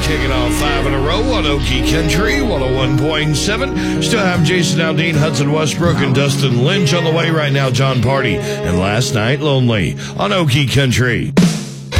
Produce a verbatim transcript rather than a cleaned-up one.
kicking off five in a row on Okie Country, one oh one point seven. Still have Jason Aldean, Hudson Westbrook, and Dustin Lynch on the way right now. John Party and Last Night Lonely on Okie Country.